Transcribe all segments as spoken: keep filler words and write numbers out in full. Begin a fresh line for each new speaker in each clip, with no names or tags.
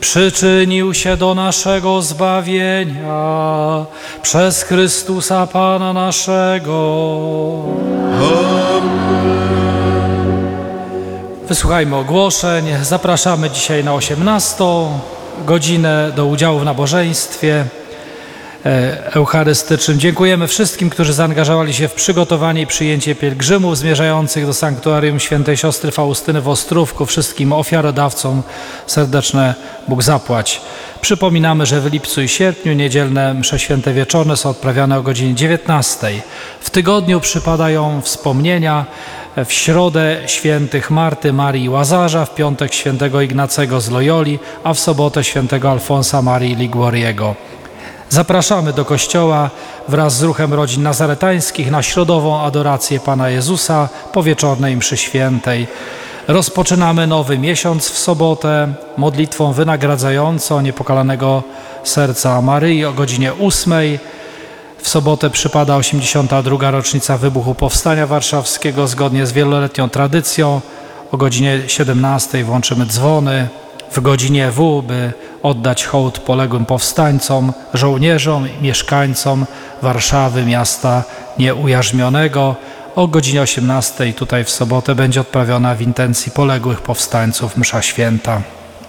przyczynił się do naszego zbawienia przez Chrystusa Pana naszego. Wysłuchajmy ogłoszeń. Zapraszamy dzisiaj na osiemnastą godzinę do udziału w nabożeństwie eucharystycznym. Dziękujemy wszystkim, którzy zaangażowali się w przygotowanie i przyjęcie pielgrzymów zmierzających do sanktuarium świętej siostry Faustyny w Ostrówku. Wszystkim ofiarodawcom serdeczne Bóg zapłać. Przypominamy, że w lipcu i sierpniu niedzielne msze święte wieczorne są odprawiane o godzinie dziewiętnastej. W tygodniu przypadają wspomnienia: w środę świętych Marty, Marii i Łazarza, w piątek świętego Ignacego z Loyoli, a w sobotę świętego Alfonsa Marii Liguoriego. Zapraszamy do kościoła wraz z ruchem rodzin nazaretańskich na środową adorację Pana Jezusa po wieczornej mszy świętej. Rozpoczynamy nowy miesiąc w sobotę modlitwą wynagradzającą niepokalanego serca Maryi o godzinie ósmej. W sobotę przypada osiemdziesiąta druga rocznica wybuchu Powstania Warszawskiego. Zgodnie z wieloletnią tradycją o godzinie siedemnastej włączymy dzwony. W godzinie W, by oddać hołd poległym powstańcom, żołnierzom i mieszkańcom Warszawy, miasta nieujarzmionego. O godzinie osiemnastej tutaj w sobotę będzie odprawiona w intencji poległych powstańców msza święta.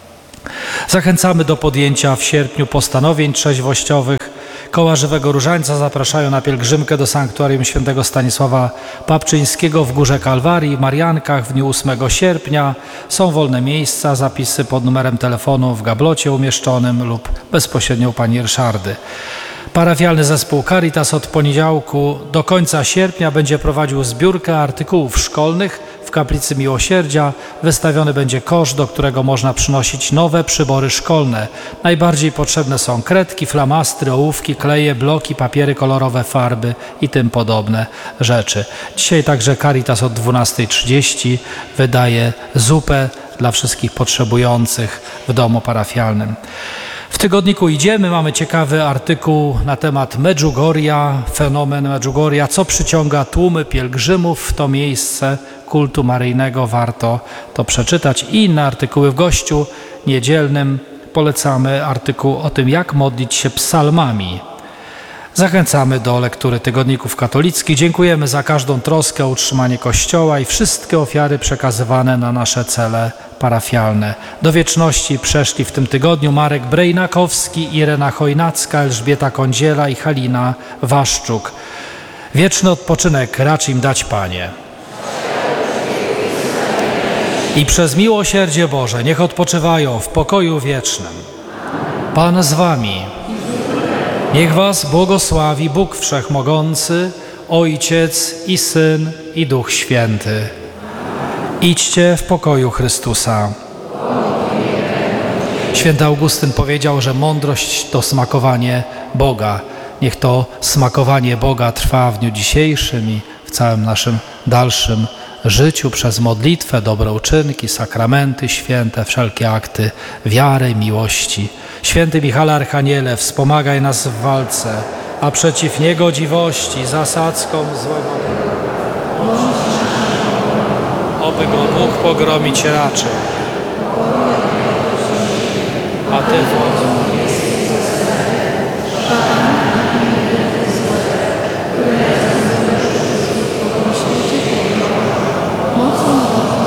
Zachęcamy do podjęcia w sierpniu postanowień trzeźwościowych. Koła Żywego Różańca zapraszają na pielgrzymkę do sanktuarium świętego Stanisława Papczyńskiego w Górze Kalwarii, w Mariankach w dniu ósmego sierpnia. Są wolne miejsca, zapisy pod numerem telefonu w gablocie umieszczonym lub bezpośrednio u pani Ryszardy. Parafialny zespół Caritas od poniedziałku do końca sierpnia będzie prowadził zbiórkę artykułów szkolnych w Kaplicy Miłosierdzia. Wystawiony będzie kosz, do którego można przynosić nowe przybory szkolne. Najbardziej potrzebne są kredki, flamastry, ołówki, kleje, bloki, papiery kolorowe, farby i tym podobne rzeczy. Dzisiaj także Caritas od dwunastej trzydzieści wydaje zupę dla wszystkich potrzebujących w domu parafialnym. W tygodniku Idziemy mamy ciekawy artykuł na temat Medjugorja, fenomen Medjugorja, co przyciąga tłumy pielgrzymów w to miejsce kultu maryjnego. Warto to przeczytać. I inne artykuły w gościu niedzielnym. Polecamy artykuł o tym, jak modlić się psalmami. Zachęcamy do lektury tygodników katolickich. Dziękujemy za każdą troskę o utrzymanie Kościoła i wszystkie ofiary przekazywane na nasze cele parafialne. Do wieczności przeszli w tym tygodniu Marek Brejnakowski, Irena Chojnacka, Elżbieta Kądziela i Halina Waszczuk. Wieczny odpoczynek racz im dać, Panie. I przez miłosierdzie Boże niech odpoczywają w pokoju wiecznym. Pan z wami. Niech was błogosławi Bóg Wszechmogący, Ojciec i Syn i Duch Święty. Idźcie w pokoju Chrystusa. Święty Augustyn powiedział, że mądrość to smakowanie Boga. Niech to smakowanie Boga trwa w dniu dzisiejszym i w całym naszym dalszym życiu przez modlitwę, dobre uczynki, sakramenty święte, wszelkie akty wiary, miłości. Święty Michale Archaniele, wspomagaj nas w walce, a przeciw niegodziwości, zasadzkom złego, oby go Bóg pogromić raczył. A Ty